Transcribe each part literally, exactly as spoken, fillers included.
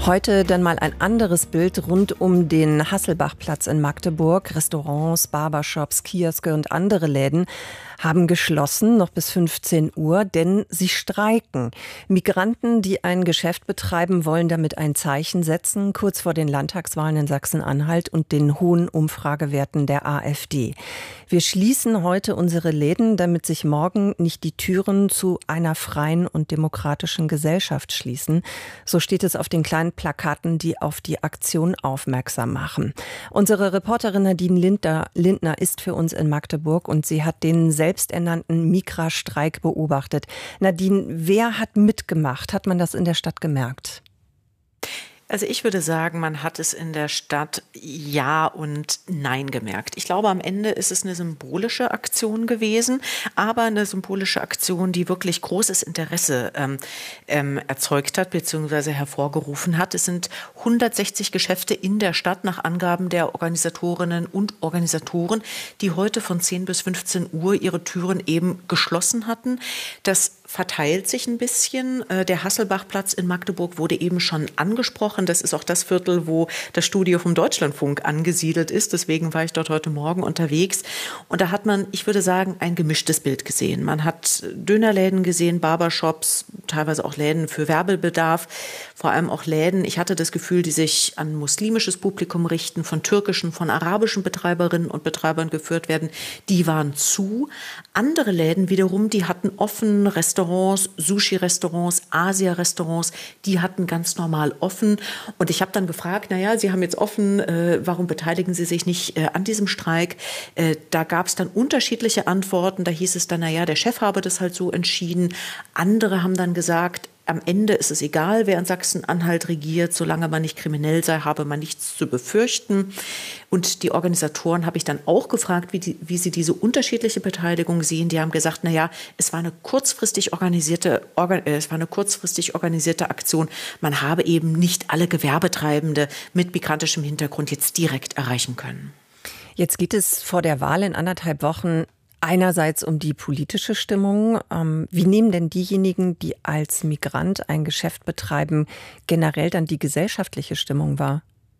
Heute dann mal ein anderes Bild rund um den Hasselbachplatz in Magdeburg. Restaurants, Barbershops, Kioske und andere Läden haben geschlossen, noch bis fünfzehn Uhr, denn sie streiken. Migranten, die ein Geschäft betreiben, wollen damit ein Zeichen setzen, kurz vor den Landtagswahlen in Sachsen-Anhalt und den hohen Umfragewerten der AfD. Wir schließen heute unsere Läden, damit sich morgen nicht die Türen zu einer freien und demokratischen Gesellschaft schließen. So steht es auf den kleinen Plakaten, die auf die Aktion aufmerksam machen. Unsere Reporterin Nadine Lindner, Lindner ist für uns in Magdeburg und sie hat den selbsternannten Migra-Streik beobachtet. Nadine, wer hat mitgemacht? Hat man das in der Stadt gemerkt? Also ich würde sagen, man hat es in der Stadt Ja und Nein gemerkt. Ich glaube, am Ende ist es eine symbolische Aktion gewesen, aber eine symbolische Aktion, die wirklich großes Interesse ähm, ähm, erzeugt hat bzw. hervorgerufen hat. Es sind hundertsechzig Geschäfte in der Stadt nach Angaben der Organisatorinnen und Organisatoren, die heute von zehn bis fünfzehn Uhr ihre Türen eben geschlossen hatten. Das verteilt sich ein bisschen. Der Hasselbachplatz in Magdeburg wurde eben schon angesprochen. Das ist auch das Viertel, wo das Studio vom Deutschlandfunk angesiedelt ist. Deswegen war ich dort heute Morgen unterwegs. Und da hat man, ich würde sagen, ein gemischtes Bild gesehen. Man hat Dönerläden gesehen, Barbershops, teilweise auch Läden für Werbebedarf, vor allem auch Läden. Ich hatte das Gefühl, die sich an muslimisches Publikum richten, von türkischen, von arabischen Betreiberinnen und Betreibern geführt werden. Die waren zu. Andere Läden wiederum, die hatten offen, Restaurants, Sushi-Restaurants, Asia-Restaurants, die hatten ganz normal offen. Und ich habe dann gefragt, naja, Sie haben jetzt offen, äh, warum beteiligen Sie sich nicht äh, an diesem Streik? Äh, da gab es dann unterschiedliche Antworten. Da hieß es dann, naja, der Chef habe das halt so entschieden. Andere haben dann gesagt, am Ende ist es egal, wer in Sachsen-Anhalt regiert, solange man nicht kriminell sei, habe man nichts zu befürchten. Und die Organisatoren habe ich dann auch gefragt, wie, die, wie sie diese unterschiedliche Beteiligung sehen. Die haben gesagt, na ja, es war eine kurzfristig organisierte, organ, äh, es war eine kurzfristig organisierte Aktion. Man habe eben nicht alle Gewerbetreibende mit migrantischem Hintergrund jetzt direkt erreichen können. Jetzt geht es vor der Wahl in anderthalb Wochen einerseits um die politische Stimmung. Ähm, wie nehmen denn diejenigen, die als Migrant ein Geschäft betreiben, generell dann die gesellschaftliche Stimmung wahr?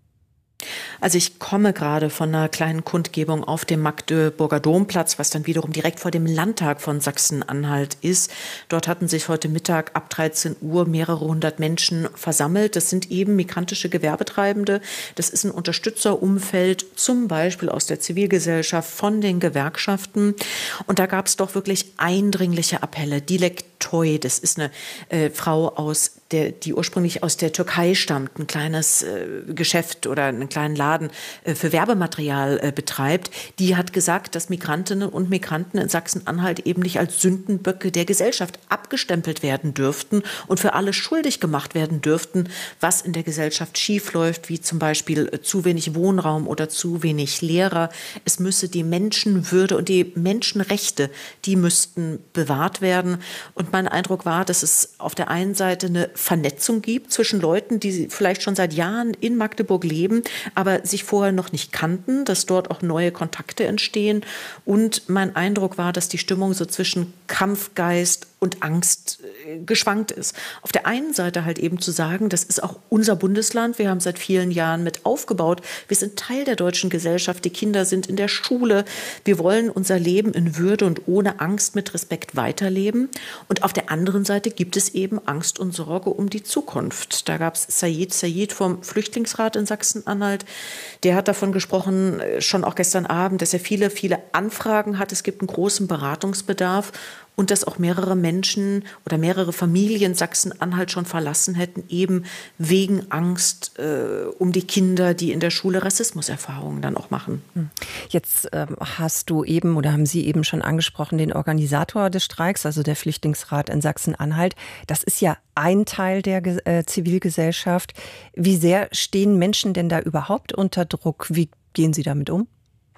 Also ich komme gerade von einer kleinen Kundgebung auf dem Magdeburger Domplatz, was dann wiederum direkt vor dem Landtag von Sachsen-Anhalt ist. Dort hatten sich heute Mittag ab dreizehn Uhr mehrere hundert Menschen versammelt. Das sind eben migrantische Gewerbetreibende. Das ist ein Unterstützerumfeld, zum Beispiel aus der Zivilgesellschaft, von den Gewerkschaften. Und da gab es doch wirklich eindringliche Appelle. Dilek Toy, das ist eine äh, Frau aus der, die ursprünglich aus der Türkei stammt, ein kleines äh, Geschäft oder einen kleinen Laden äh, für Werbematerial äh, betreibt. Die hat gesagt, dass Migrantinnen und Migranten in Sachsen-Anhalt eben nicht als Sündenböcke der Gesellschaft abgestempelt werden dürften und für alles schuldig gemacht werden dürften, was in der Gesellschaft schiefläuft, wie zum Beispiel äh, zu wenig Wohnraum oder zu wenig Lehrer. Es müsse die Menschenwürde und die Menschenrechte, die müssten bewahrt werden. Und mein Eindruck war, dass es auf der einen Seite eine Vernetzung gibt zwischen Leuten, die vielleicht schon seit Jahren in Magdeburg leben, aber sich vorher noch nicht kannten, dass dort auch neue Kontakte entstehen. Und mein Eindruck war, dass die Stimmung so zwischen Kampfgeist und Angst geschwankt ist. Auf der einen Seite halt eben zu sagen, das ist auch unser Bundesland, wir haben seit vielen Jahren mit aufgebaut, wir sind Teil der deutschen Gesellschaft, die Kinder sind in der Schule, wir wollen unser Leben in Würde und ohne Angst mit Respekt weiterleben. Und auf der anderen Seite gibt es eben Angst und Sorge um die Zukunft. Da gab es Sayed Sayed vom Flüchtlingsrat in Sachsen-Anhalt, der hat davon gesprochen, schon auch gestern Abend, dass er viele, viele Anfragen hat, es gibt einen großen Beratungsbedarf. Und dass auch mehrere Menschen oder mehrere Familien Sachsen-Anhalt schon verlassen hätten, eben wegen Angst äh, um die Kinder, die in der Schule Rassismuserfahrungen dann auch machen. Jetzt ähm, hast du eben oder haben Sie eben schon angesprochen, den Organisator des Streiks, also der Flüchtlingsrat in Sachsen-Anhalt. Das ist ja ein Teil der äh, Zivilgesellschaft. Wie sehr stehen Menschen denn da überhaupt unter Druck? Wie gehen Sie damit um?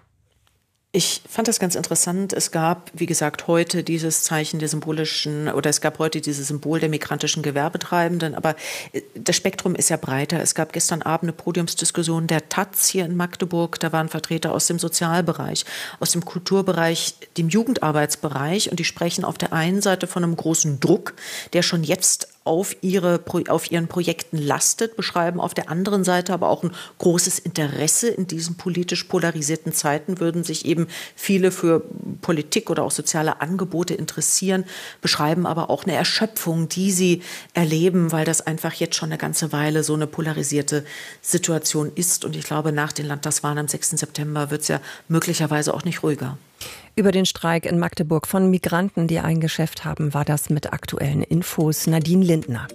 Ich fand das ganz interessant. Es gab, wie gesagt, heute dieses Zeichen der symbolischen, oder es gab heute dieses Symbol der migrantischen Gewerbetreibenden, aber das Spektrum ist ja breiter. Es gab gestern Abend eine Podiumsdiskussion der Taz hier in Magdeburg. Da waren Vertreter aus dem Sozialbereich, aus dem Kulturbereich, dem Jugendarbeitsbereich und die sprechen auf der einen Seite von einem großen Druck, der schon jetzt auf, ihre, auf ihren Projekten lastet, beschreiben auf der anderen Seite aber auch ein großes Interesse in diesen politisch polarisierten Zeiten, würden sich eben viele für Politik oder auch soziale Angebote interessieren, beschreiben aber auch eine Erschöpfung, die sie erleben, weil das einfach jetzt schon eine ganze Weile so eine polarisierte Situation ist. Und ich glaube, nach den Landtagswahlen am sechsten September wird es ja möglicherweise auch nicht ruhiger. Über den Streik in Magdeburg von Migranten, die ein Geschäft haben, war das mit aktuellen Infos Nadine Lindner.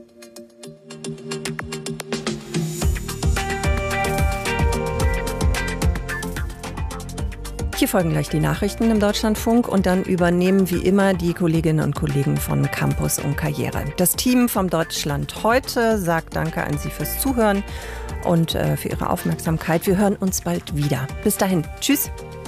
Hier folgen gleich die Nachrichten im Deutschlandfunk und dann übernehmen wie immer die Kolleginnen und Kollegen von Campus und Karriere. Das Team vom Deutschland heute sagt Danke an Sie fürs Zuhören und äh, für Ihre Aufmerksamkeit. Wir hören uns bald wieder. Bis dahin. Tschüss.